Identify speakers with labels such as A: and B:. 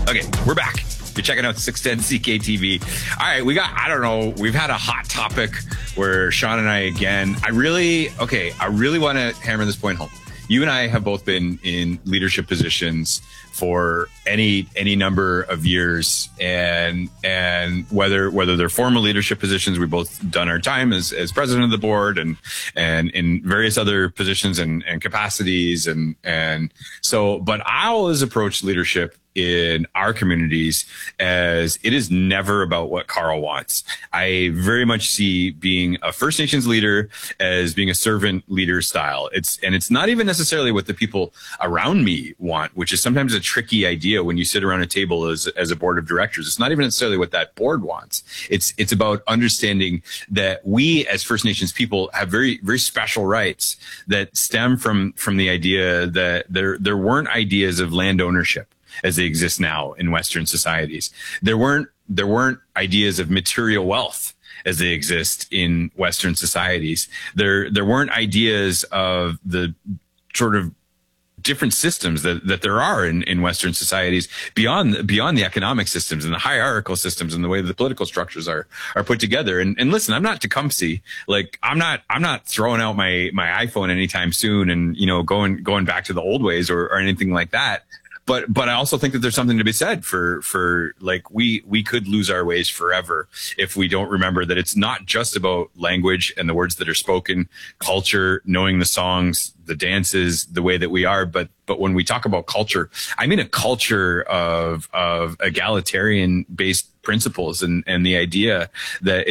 A: Okay, we're back. You're checking out 610 CKTV. All right, we've had a hot topic where Sean and I again, I really want to hammer this point home. You and I have both been in leadership positions for any number of years, and whether they're formal leadership positions, we've both done our time as president of the board and in various other positions and capacities, and so, but I always approach leadership in our communities as it is never about what Carl wants. I very much see being a First Nations leader as being a servant leader style. It's not even necessarily what the people around me want, which is sometimes a tricky idea when you sit around a table as a board of directors. It's not even necessarily what that board wants. It's about understanding that we as First Nations people have very, very special rights that stem from the idea that there weren't ideas of land ownership as they exist now in Western societies. There weren't ideas of material wealth as they exist in Western societies. There weren't ideas of the sort of different systems that there are in Western societies beyond the economic systems and the hierarchical systems and the way the political structures are put together. And listen, I'm not Tecumseh. Like I'm not throwing out my iPhone anytime soon and, going back to the old ways or anything like that. But I also think that there's something to be said for like we could lose our ways forever if we don't remember that it's not just about language and the words that are spoken, culture, knowing the songs, the dances, the way that we are. But when we talk about culture, I mean a culture of egalitarian based principles and the idea that